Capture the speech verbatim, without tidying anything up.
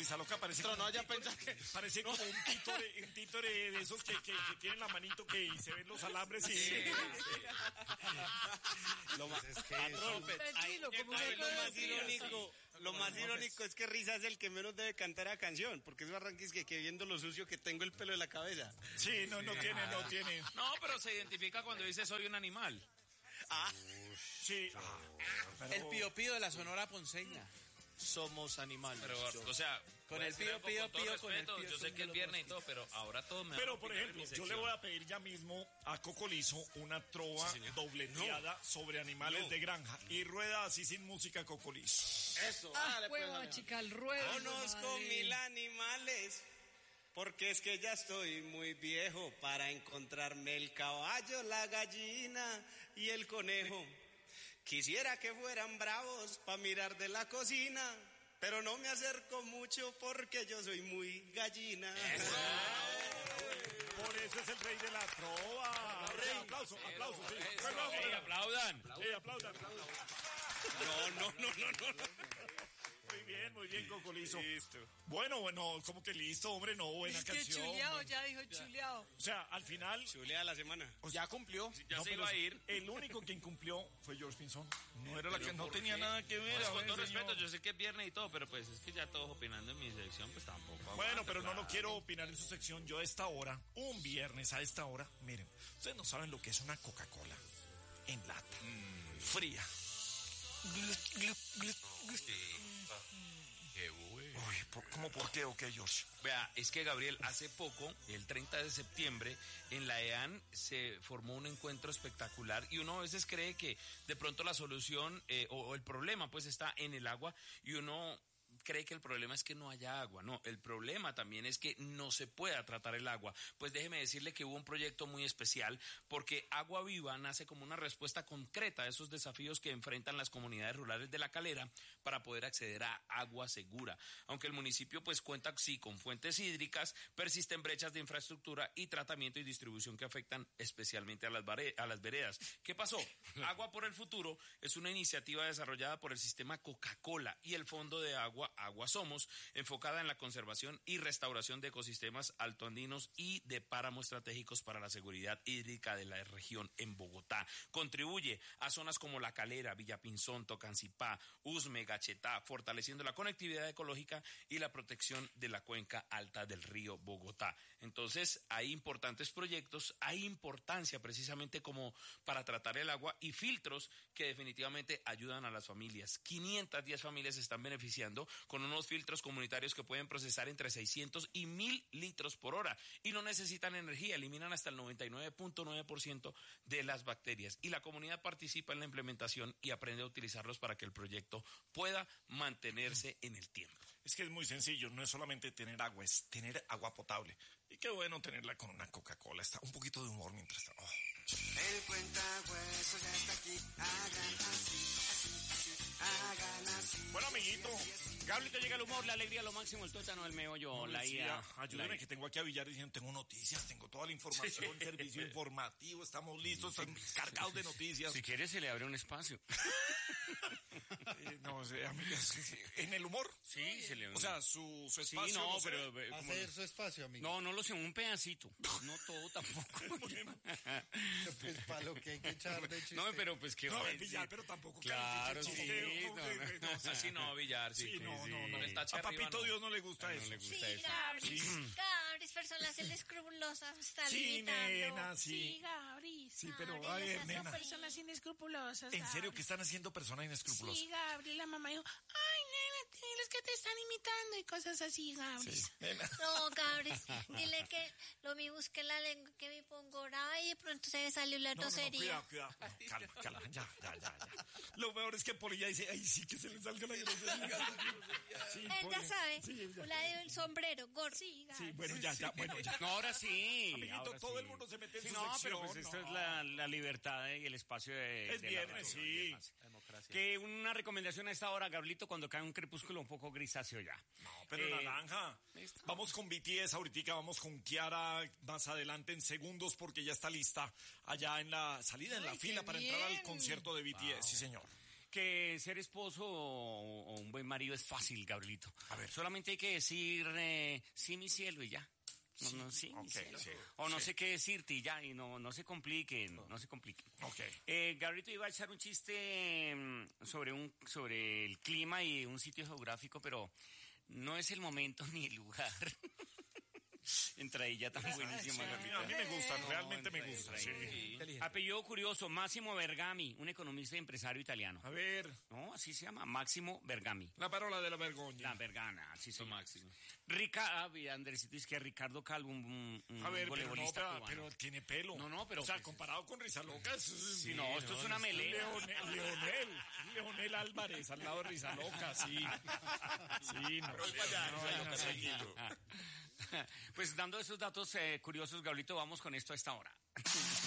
risa loca, parece Pero como, no un haya títore, pensado que... parece como un títore, un títore de esos que, que, que tienen la manito que y se ven los alambres y... Sí, sí. Lo más, es que Patrón, tranquilo, como Ay, una lo más cosa. irónico, lo más irónico es que Risa es el que menos debe cantar a canción, porque es Barranquis que, que viendo lo sucio que tengo el pelo de la cabeza. Sí, no, no tiene, no tiene. No, pero se identifica cuando dice soy un animal. Ah, Sí. Ah, pero- El pío pío de la Sonora Ponceña. somos animales. Pero, o sea, Con voy a el decir pío, algo pío, con todo pío, con el respeto, pío yo sé son que es de viernes y los todo, pero ahora todos me van Pero, a por opinar en ejemplo, mi yo sección. le voy a pedir ya mismo a Cocolizo una trova Sí, señor. dobleteada sobre animales No. de granja. Y rueda así sin música, Cocolizo. Eso, Ah, dale, pues, huevo, dale. chica, el ruedo. Conozco madre. mil animales, porque es que ya estoy muy viejo para encontrarme el caballo, la gallina y el conejo. Quisiera que fueran bravos para mirar de la cocina, pero no me acerco mucho porque yo soy muy gallina. Por eso es el rey de la trova. Rey, aplauso, aplauso, sí. Aplauso, Ey, aplaudan. Sí, aplaudan. No, no, no, no, no. Muy bien, muy bien, Cocolizo. Listo. Bueno, bueno, como que listo, hombre, no, buena Es que canción. chuleado, ya dijo chuleado. O sea, al final... Chulea la semana. Ya cumplió. Ya no, se pero iba a ir. El único que incumplió fue George Pinzón. No era la que no ¿Por tenía qué? nada que ver. Pues, a con ver, todo señor. respeto, yo sé que es viernes y todo, pero pues es que ya todos opinando en mi sección, pues tampoco. Bueno, aguanta, pero no, no claro. quiero opinar en su sección. Yo a esta hora, un viernes a esta hora, miren, ustedes no saben lo que es una Coca-Cola en lata, fría. Qué bueno. Uy, ¿por- ¿cómo por qué o qué, George? Vea, es que Gabriel, hace poco, el treinta de septiembre, en la E A N se formó un encuentro espectacular y uno a veces cree que de pronto la solución eh, o, o el problema pues está en el agua y uno cree que el problema es que no haya agua. No, el problema también es que no se pueda tratar el agua. Pues déjeme decirle que hubo un proyecto muy especial porque Agua Viva nace como una respuesta concreta a esos desafíos que enfrentan las comunidades rurales de La Calera para poder acceder a agua segura. Aunque el municipio pues cuenta sí con fuentes hídricas, persisten brechas de infraestructura y tratamiento y distribución que afectan especialmente a las, bare- a las veredas. ¿Qué pasó? Agua por el Futuro es una iniciativa desarrollada por el sistema Coca-Cola y el Fondo de Agua Agua Somos, enfocada en la conservación y restauración de ecosistemas altoandinos y de páramos estratégicos para la seguridad hídrica de la región en Bogotá. Contribuye a zonas como La Calera, Villapinzón, Tocancipá, Usme, Gachetá, fortaleciendo la conectividad ecológica y la protección de la cuenca alta del río Bogotá. Entonces, hay importantes proyectos, hay importancia precisamente como para tratar el agua y filtros que definitivamente ayudan a las familias. quinientas diez familias se están beneficiando con unos filtros comunitarios que pueden procesar entre seiscientos y mil litros por hora y no necesitan energía, eliminan hasta el noventa y nueve punto nueve por ciento de las bacterias y la comunidad participa en la implementación y aprende a utilizarlos para que el proyecto pueda mantenerse en el tiempo. Es que es muy sencillo, no es solamente tener agua, es tener agua potable. Y qué bueno tenerla con una Coca-Cola. Está un poquito de humor mientras está. Oh. El cuentahuesos ya está aquí. Hagan así, así, así. Hagan así. Bueno, amiguito, Gabriel, te llega el humor, la alegría, lo máximo, el tuétano, el meollo, la decía, ida. ayúdeme la- que tengo aquí a Villar diciendo, tengo noticias, tengo toda la información, servicio informativo, estamos listos, estamos cargados de noticias. Si quieres, se le abre un espacio. Eh, no sé, amigas, en el humor. Sí, se le O sea, su, su sí, espacio. no, sé. pero. eh, como- Hacer su espacio, amigo. No, no lo sé, un pedacito. No todo tampoco. Bueno. Pues para lo que hay que echar de chiste. No, pero pues que. No, va- en Villar, pero tampoco. Claro, califique sí. chiste, no, como no. que- no, o sea, Así no, Villar, sí. Sí, no, sí. no, no. Con el tache A arriba, Papito no. Dios no le gusta No eso. le gusta Sí, eso. Gabris, Gabris, personas inescrupulosas, está Sí, limitando. nena, sí. Sí, Gabriel. Sí, pero, Gabriel, ay, esas nena. son personas inescrupulosas. ¿En serio Gabriel. que están haciendo personas inescrupulosas? Sí, Gabriel, la mamá dijo, ay, nena, diles que te están imitando y cosas así, Gabriel. Sí, nena. No, Gabris, dile que lo mi busque la lengua, que me pongo brava y de pronto se me salió la No, no, no, tosería. cuidado, cuidado. No, calma, calma, ya, ya, ya, ya. Lo peor es que Poli ya dice, ay, sí, que se le salga la grosería. Sí, Él Poli. ya sabe, Sí, ya. la dio el sombrero, gordo. Sí, Sí, Gabriel. bueno, ya, ya, bueno, ya. No, ahora sí. Amiguito, ahora todo sí. el mundo se mete en Sí, su no, sección. pero pues esto no. es la, la libertad eh, y el espacio de. Es de la viernes, radio. sí. Democracia. Que una recomendación a esta hora, Gabrielito, cuando cae un crepúsculo un poco grisáceo ya. No, pero Eh, naranja. listo. Vamos con B T S ahorita, vamos con Kiara más adelante en segundos porque ya está lista allá en la salida, en la Ay, fila qué para entrar al bien. concierto de B T S. Sí, señor. que ser esposo o, o un buen marido es fácil, Gabrielito. A ver. Solamente hay que decir, eh, sí, mi cielo, y ya. No, no, sí, mi Ok, cielo. sí, O no sí. sé qué decirte y ya, y no, no se compliquen, no, no se compliquen. Ok. Eh, Gabrielito iba a echar un chiste mm, sobre, un, sobre el clima y un sitio geográfico, pero no es el momento ni el lugar. Entra ella tan buenísima. A mí, Gabrielito. a mí me gustan, No, realmente me entra- gustan. entra- Sí. Apellido curioso, Máximo Bergami, un economista y empresario italiano. A ver, No, así se llama, Máximo Bergami. la parola de la vergogna. La Vergana, así se llama. Máximo. Rica, ah, y Andresito dice que Ricardo Calvo, un, un- un A ver, pero no, voleibolista pero, cubano. pero tiene pelo. No, no, pero O sea, pues- comparado con Rizaloca, es... Sí, no, esto es una melena. Leonel, Leonel, Leonel Álvarez, al lado de Rizaloca, sí. Sí, no. no vayan así. Pues dando esos datos eh, curiosos, Gabrielito, vamos con esto a esta hora.